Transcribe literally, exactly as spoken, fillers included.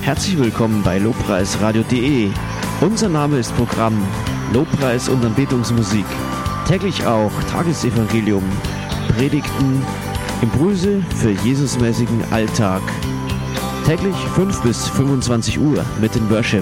Herzlich willkommen bei lobpreisradio punkt de. Unser Name ist Programm Lobpreis und Anbetungsmusik. Täglich auch Tagesevangelium, Predigten, Impulse für Jesusmäßigen Alltag. Täglich fünf bis fünfundzwanzig Uhr mit den Worship.